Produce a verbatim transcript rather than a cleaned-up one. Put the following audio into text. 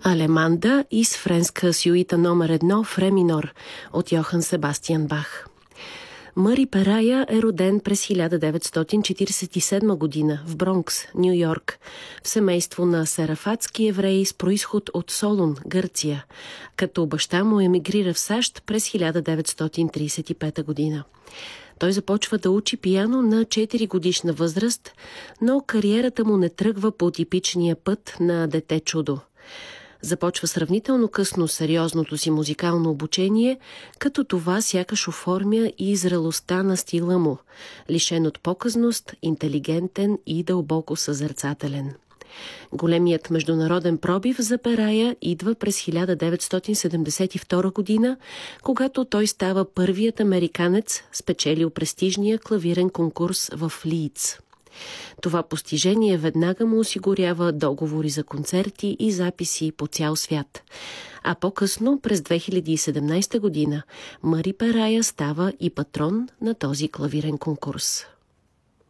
Алеманда и с френска сюита номер едно в ре минор от Йохан Себастиан Бах. Мъри Перая е роден през хиляда деветстотин четиридесет и седма година в Бронкс, Ню Йорк, в семейство на серафатски евреи с произход от Солун, Гърция, като баща му емигрира в САЩ през хиляда деветстотин тридесет и пета година. Той започва да учи пиано на четири годишна възраст, но кариерата му не тръгва по типичния път на дете чудо. Започва сравнително късно сериозното си музикално обучение, като това сякаш оформя и зрелостта на стила му, лишен от показност, интелигентен и дълбоко съзерцателен. Големият международен пробив за Перая идва през хиляда деветстотин седемдесет и втора година, когато той става първият американец, спечелил престижния клавирен конкурс в Лийдс. Това постижение веднага му осигурява договори за концерти и записи по цял свят. А по-късно, през две хиляди и седемнадесета година, Мъри Перая става и патрон на този клавирен конкурс.